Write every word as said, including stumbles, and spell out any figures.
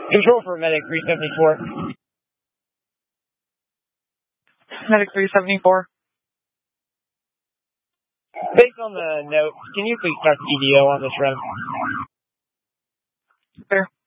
Control for Medic three seventy-four. Medic three seventy-four. Based on the note, can you please start the E D O on this run? Fair.